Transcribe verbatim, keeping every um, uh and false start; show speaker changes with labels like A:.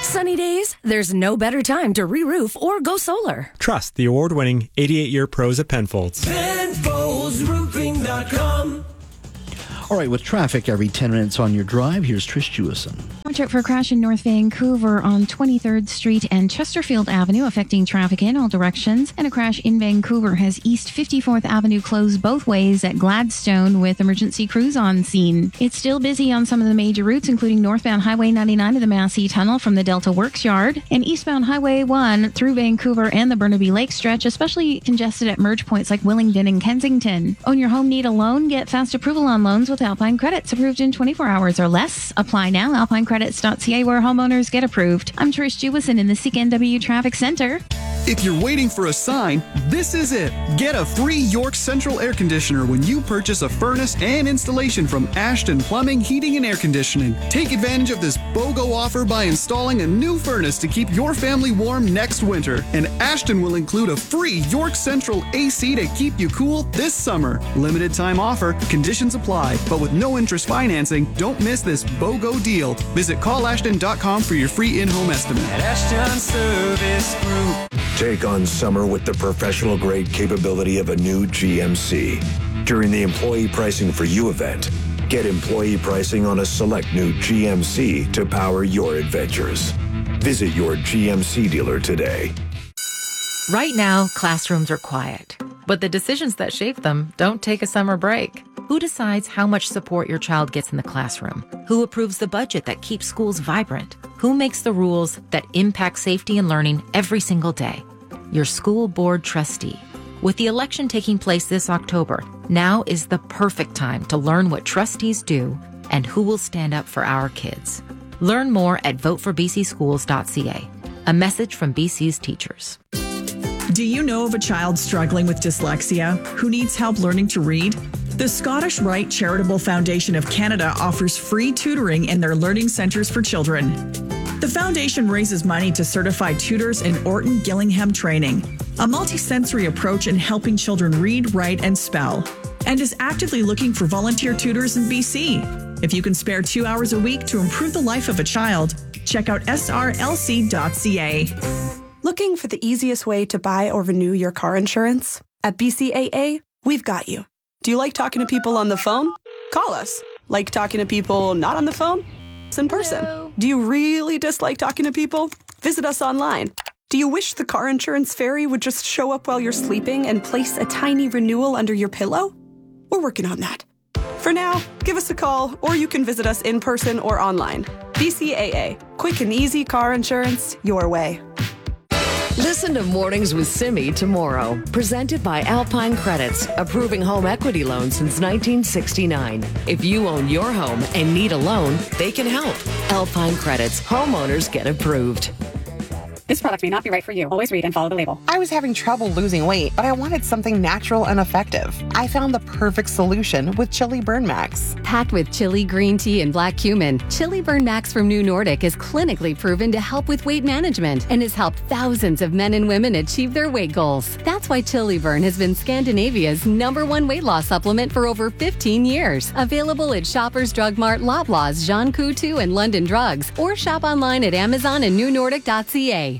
A: Sunny days, there's no better time to re-roof or go solar.
B: Trust the award-winning eighty-eight year pros at Penfolds.
C: Penfolds Roofing dot com.
D: All right, with traffic every ten minutes on your drive, here's Trish Jewison.
E: Watch out for a crash in North Vancouver on twenty-third Street and Chesterfield Avenue, affecting traffic in all directions. And a crash in Vancouver has East fifty-fourth Avenue closed both ways at Gladstone with emergency crews on scene. It's still busy on some of the major routes, including northbound Highway ninety-nine to the Massey Tunnel from the Delta Works Yard, and eastbound Highway one through Vancouver and the Burnaby Lake stretch, especially congested at merge points like Willingdon and Kensington. Own your home, need a loan? Get fast approval on loans with Alpine Credits, approved in twenty-four hours or less. Apply now, alpine credits dot c a, where homeowners get approved. I'm Trish Jewison in the C K N W Traffic Center.
F: If you're waiting for a sign, this is it. Get a free York Central air conditioner when you purchase a furnace and installation from Ashton Plumbing, Heating and Air Conditioning. Take advantage of this BOGO offer by installing a new furnace to keep your family warm next winter. And Ashton will include a free York Central A C to keep you cool this summer. Limited time offer, conditions apply, but with no interest financing, don't miss this BOGO deal. Visit call ashton dot com for your free in-home estimate.
C: At Ashton Service Group.
G: Take on summer with the professional-grade capability of a new G M C. During the Employee Pricing for You event, get employee pricing on a select new G M C to power your adventures. Visit your G M C dealer today.
H: Right now, classrooms are quiet, but the decisions that shape them don't take a summer break. Who decides how much support your child gets in the classroom? Who approves the budget that keeps schools vibrant? Who makes the rules that impact safety and learning every single day? Your school board trustee. With the election taking place this October, now is the perfect time to learn what trustees do and who will stand up for our kids. Learn more at vote for b c schools dot c a. A message from B C's teachers.
I: Do you know of a child struggling with dyslexia who needs help learning to read? The Scottish Rite Charitable Foundation of Canada offers free tutoring in their learning centres for children. The foundation raises money to certify tutors in Orton Gillingham training, a multisensory approach in helping children read, write, and spell, and is actively looking for volunteer tutors in B C. If you can spare two hours a week to improve the life of a child, check out s r l c dot c a.
J: Looking for the easiest way to buy or renew your car insurance? At B C A A, we've got you. Do you like talking to people on the phone? Call us. Like talking to people not on the phone? It's in person. Hello. Do you really dislike talking to people? Visit us online. Do you wish the car insurance fairy would just show up while you're sleeping and place a tiny renewal under your pillow? We're working on that. For now, give us a call, or you can visit us in person or online. B C A A. Quick and easy car insurance your way.
K: Listen to Mornings with Simi tomorrow. Presented by Alpine Credits, approving home equity loans since nineteen sixty-nine. If you own your home and need a loan, they can help. Alpine Credits, homeowners get approved.
L: This product may not be right for you. Always read and follow the label.
M: I was having trouble losing weight, but I wanted something natural and effective. I found the perfect solution with Chili Burn Max.
N: Packed with chili, green tea, and black cumin, Chili Burn Max from New Nordic is clinically proven to help with weight management and has helped thousands of men and women achieve their weight goals. That's why Chili Burn has been Scandinavia's number one weight loss supplement for over fifteen years. Available at Shoppers Drug Mart, Loblaws, Jean Coutu, and London Drugs, or shop online at Amazon and new nordic dot c a.